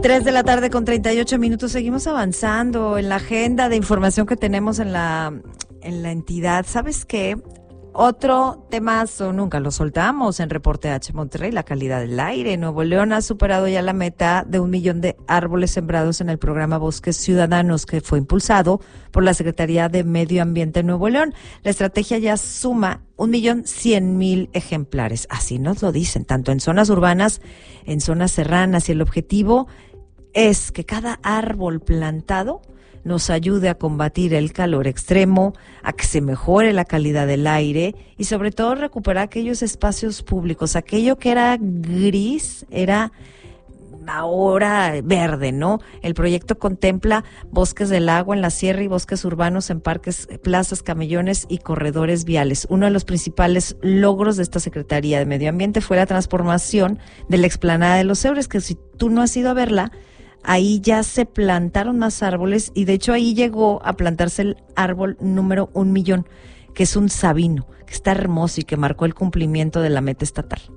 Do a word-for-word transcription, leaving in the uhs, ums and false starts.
Tres de la tarde con treinta y ocho minutos. Seguimos avanzando en la agenda de información que tenemos en la, en la entidad. ¿Sabes qué? Otro temazo, nunca lo soltamos en Reporte H Monterrey, la calidad del aire. Nuevo León ha superado ya la meta de un millón de árboles sembrados en el programa Bosques Ciudadanos, que fue impulsado por la Secretaría de Medio Ambiente de Nuevo León. La estrategia ya suma un millón cien mil ejemplares. Así nos lo dicen, tanto en zonas urbanas, en zonas serranas, y el objetivo es que cada árbol plantado nos ayude a combatir el calor extremo, a que se mejore la calidad del aire y sobre todo recuperar aquellos espacios públicos. Aquello que era gris era ahora verde, ¿no? El proyecto contempla bosques del agua en la sierra y bosques urbanos en parques, plazas, camellones y corredores viales. Uno de los principales logros de esta Secretaría de Medio Ambiente fue la transformación de la explanada de los Eures, que si tú no has ido a verla, ahí ya se plantaron más árboles y de hecho ahí llegó a plantarse el árbol número un millón, que es un sabino, que está hermoso y que marcó el cumplimiento de la meta estatal.